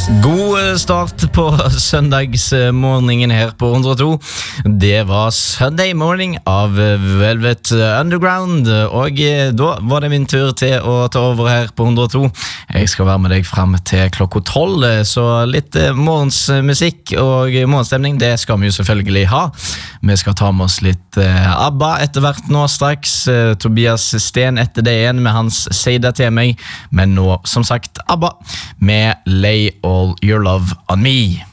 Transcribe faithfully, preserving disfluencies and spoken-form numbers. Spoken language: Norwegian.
God start på søndagsmorgenen her på hundre og to. Det var Sunday Morning av Velvet Underground, og da var det min tur til å ta over her på hundre og to. Jeg skal være med deg frem til klokka tolv, så litt morgensmusikk og morgenstemning, det skal vi jo selvfølgelig ha. Vi skal ta med oss litt ABBA etter hvert nå straks. Tobias Sten etter det igjen med hans «Si det til meg», men nå som sagt ABBA med «Lay All Your Love on Me».